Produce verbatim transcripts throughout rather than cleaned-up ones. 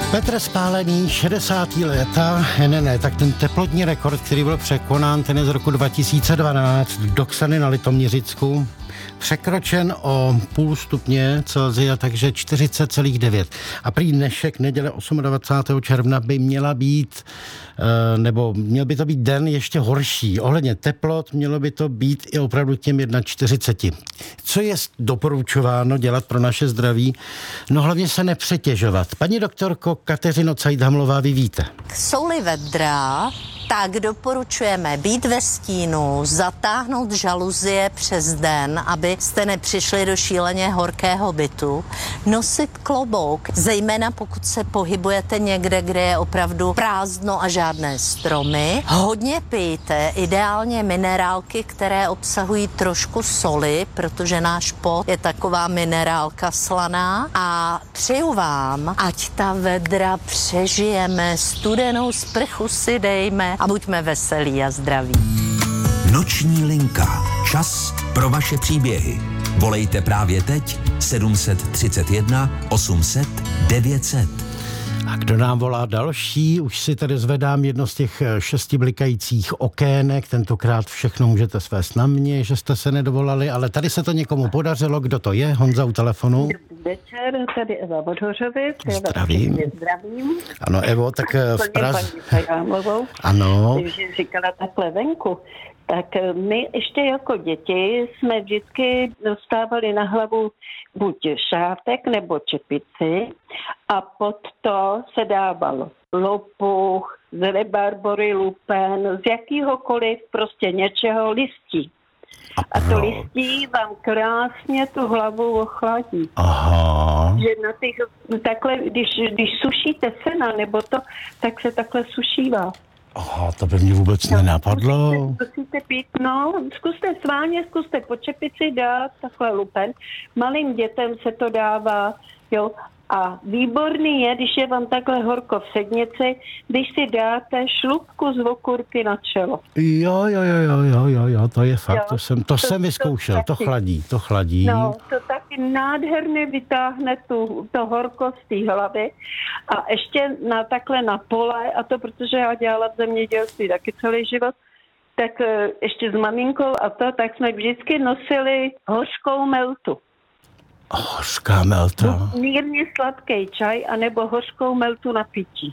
Petr Spálený, šedesátá léta, ne, ne, tak ten teplotní rekord, který byl překonán, ten je z roku dva tisíce dvanáct, Doksany na Litoměřicku, překročen o půl stupně Celsia, takže čtyřicet celá devět. A prý dnešek, neděle dvacátého osmého června, by měla být, nebo měl by to být den ještě horší. Ohledně teplot mělo by to být i opravdu těm čtyřicet jedna. Co je doporučováno dělat pro naše zdraví? No hlavně se nepřetěžovat. Paní doktorko Kateřino Cajdhamlová, vy víte. Jsou-li vedrá, tak doporučujeme být ve stínu, zatáhnout žaluzie přes den, abyste nepřišli do šíleně horkého bytu, nosit klobouk, zejména pokud se pohybujete někde, kde je opravdu prázdno a žádné stromy. Hodně pijte, ideálně minerálky, které obsahují trošku soli, protože náš pot je taková minerálka slaná. A přeju vám, ať ta vedra přežijeme, studenou sprchu si dejme a buďme veselí a zdraví. Noční linka. Čas pro vaše příběhy. Volejte právě teď sedm set třicet jedna osm set devět set. A kdo nám volá další, už si tady zvedám jedno z těch šesti blikajících okének, tentokrát všechno můžete svést na mě, že jste se nedovolali, ale tady se to někomu podařilo. Kdo to je? Honza u telefonu. Dobrý večer, tady Eva Vodhořovic. Zdravím. Zdravím. Ano, Evo, tak v Praze. Paní ano. Takže říkala takhle venku. Tak my ještě jako děti jsme vždycky dostávali na hlavu buď šátek nebo čepici a pod to se dával lopuch, z rebarbory, lupen, z jakýhokoliv prostě něčeho listí. A to listí vám krásně tu hlavu ochladí. Aha. Že na těch, takhle, když, když sušíte sena nebo to, tak se takhle sušívá. Aha, to by mě vůbec no, nenapadlo. Zkusíte, zkusíte pít, no, zkuste sváně, zkuste po čepici dát takhle lupen. Malým dětem se to dává, jo. A výborný je, když je vám takhle horko v sednici, když si dáte šlupku z okurky na čelo. Jo, jo, jo, jo, jo, jo, jo, to je fakt, jo, to jsem, to, to jsem vyzkoušel, to, to chladí, to chladí. No, to taky nádherně vytáhne tu, to horko z té hlavy a ještě na takhle na pole, a to protože já dělala v zemědělství taky celý život, tak ještě s maminkou a to, tak jsme vždycky nosili hořkou meltu. Hořká melta. Mírně sladký čaj, anebo hořkou meltu na pití.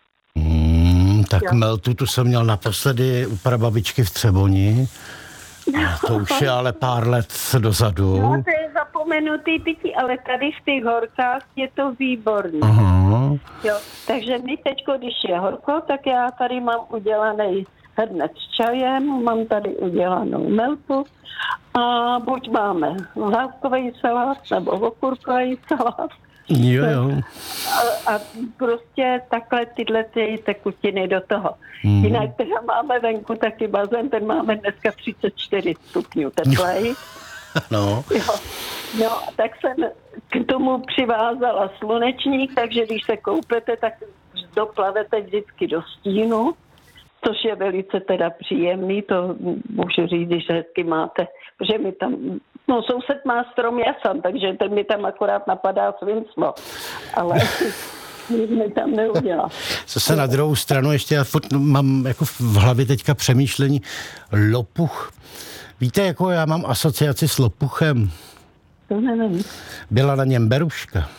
Hmm, tak jo. Meltu tu jsem měl naposledy u prababičky v Třeboni. A to už je ale pár let dozadu. No, to je zapomenutý pití, ale tady v těch horkách je to výborný. Aha. Jo, takže my teďko, když je horko, tak já tady mám udělaný hrnec s čajem, mám tady udělanou meltu a buď máme lávkový salát nebo okurkový salát. Jo, jo. A, a prostě takhle tyhle ty tekutiny do toho. Hmm. Jinak teda máme venku taky bazén, ten máme dneska třicet čtyři stupňů teplej. No. Jo. No, tak jsem k tomu přivázala slunečník, takže když se koupete, tak doplavete vždycky do stínu, což je velice teda příjemný, to můžu říct, když hezky máte, protože mi tam, no soused má strom jasan, takže ten mi tam akorát napadá svinstvo, ale nic mi tam neudělá. Zase na druhou stranu ještě já furt mám jako v hlavě teďka přemýšlení lopuch. Víte, jako já mám asociaci s lopuchem. To nevím. Byla na něm beruška.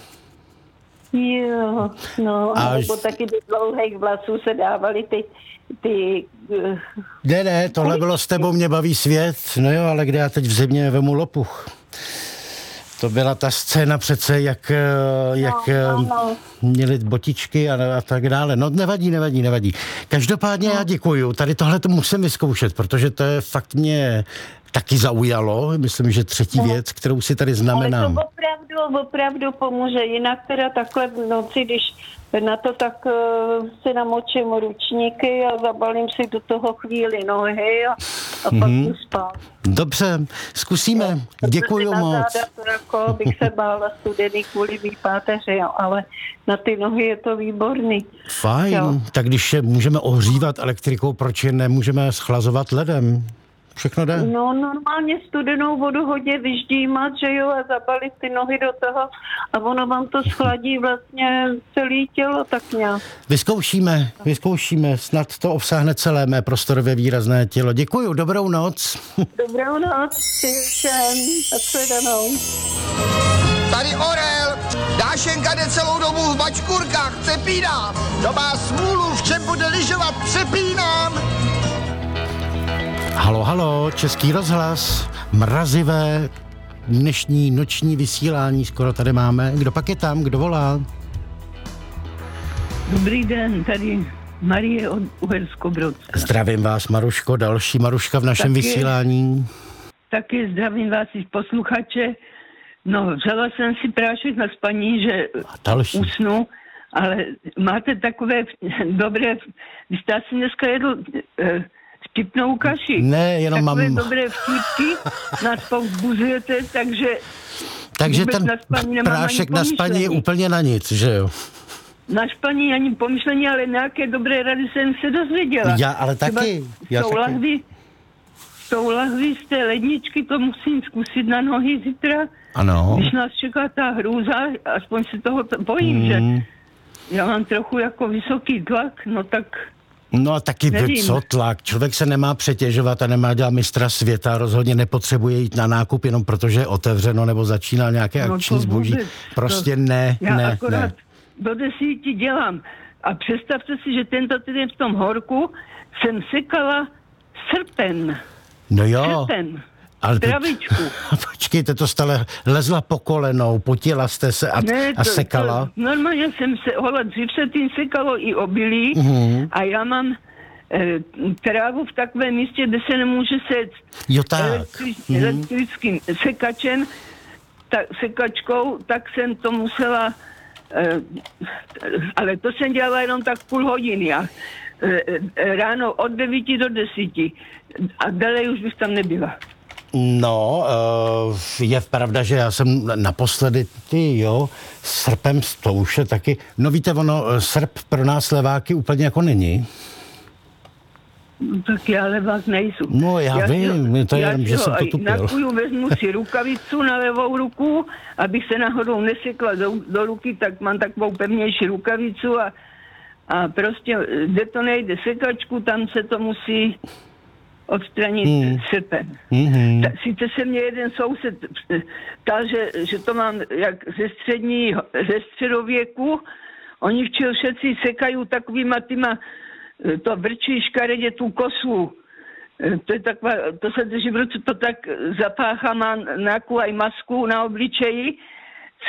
Jo, no, a nebo taky do dlouhých vlasů se dávaly ty, ty... Uh... Ne, ne, tohle bylo s tebou, mě baví svět, no jo, ale kde já teď v zimě vemu lopuch. To byla ta scéna přece, jak, jak no, no, no. měli botičky a, a tak dále. No nevadí, nevadí, nevadí. Každopádně no. Já děkuju, tady tohle to musím vyzkoušet, protože to je fakt mě taky zaujalo. Myslím, že třetí no. věc, kterou si tady znamenám. Ale to opravdu, opravdu pomůže. Jinak teda takhle v noci, když na to tak uh, si namočím ručníky a zabalím si do toho chvíli nohy a, a mm-hmm. pak jdu spát. Dobře, zkusíme. No, děkuju moc. Na záda to jako bych se bála studený kvůli mý páteři, jo, ale na ty nohy je to výborný. Fajn, jo. Tak když je můžeme ohřívat elektrikou, proč je nemůžeme schlazovat ledem? Všechno jde? No normálně studenou vodu hodně vyždímat, že jo, a zabalit ty nohy do toho a ono vám to schladí vlastně celé tělo tak nějak. Vyzkoušíme, vyzkoušíme, snad to obsáhne celé mé prostorově výrazné tělo. Děkuju, dobrou noc. Dobrou noc, všem, shledanou. Tady Orel, Dášenka jde celou dobu v bačkurkách, přepínám. Kdo má smůlu, v čem bude lyžovat, přepínám. Halo, halo, Český rozhlas, mrazivé dnešní noční vysílání skoro tady máme. Kdo pak je tam, kdo volá? Dobrý den, tady Marie od Uherskobrodska. Zdravím vás, Maruško, další Maruška v našem Taky, vysílání. taky zdravím vás i posluchače. No, vzala jsem si prášek na spaní, že další. usnu, ale máte takové dobré, vy jste asi dneska jedl eh, vtipnou kaši. Ne, jenom takové mám... dobré vtipky, nás povzbuzujete, takže... Takže vůbec ten na spaní nemám prášek ani na spaní je pomyšlení. úplně na nic, že jo? Na spaní ani pomyšlení, ale nějaké dobré rady jsem se dozvěděla. Já ale Třeba taky. Já tou taky. lahví, tou lahví z té ledničky, to musím zkusit na nohy zítra. Ano. Když nás čeká ta hrůza, aspoň se toho t- bojím, Mm. že já mám trochu jako vysoký tlak, no tak No a taky Nevím. co tlak. Člověk se nemá přetěžovat a nemá dělat mistra světa. Rozhodně nepotřebuje jít na nákup jenom protože je otevřeno nebo začíná nějaké No akční to zboží. vůbec, Prostě to- ne, já ne, akorát ne. do desíti dělám. A představte si, že tento týden v tom horku jsem sekala srpen. No jo, Srpen. ale teď, Travičku. počkejte, to jste lezla po kolenou, potila jste se a, Ne, a to, sekala. To, normálně jsem se, hola, dřív se tím sekalo i obilí Mhm. a já mám e, trávu v takovém místě, kde se nemůže set Jo tak. elektri, Mhm. elektrickým sekačem, ta, sekačkou, tak jsem to musela, e, ale to jsem dělala jenom tak půl hodiny a e, e, ráno od devíti do desíti a dále už bych tam nebyla. No, uh, je pravda, že já jsem naposledy, ty jo, srpem, to už je taky, no víte, ono, srp pro nás leváky úplně jako není. No, tak já levák nejsem. No, já vím, to je jenom, že jsem to tupil. Nakuju, vezmu si rukavicu na levou ruku, abych se náhodou nesekla do, do ruky, tak mám takovou pevnější rukavicu a, a prostě, kde to nejde sekačku, tam se to musí odstranit Hmm. srpen. Mhm. Ta, sice se mě jeden soused ptal, že, že to mám jak ze střední, ze středověku, oni včil všetci sekají takovýma týma, to vrčí škaredě tu kosu. To je taková, to se drží v ruce, to tak zapáchá, má nějakou aj masku na obličeji